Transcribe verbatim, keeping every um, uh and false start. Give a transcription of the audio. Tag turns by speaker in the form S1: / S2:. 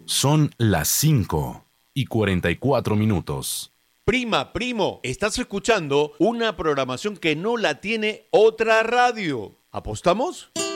S1: Son las cinco y cuarenta y cuatro minutos.
S2: Prima, primo, estás escuchando una programación que no la tiene otra radio. ¿Apostamos?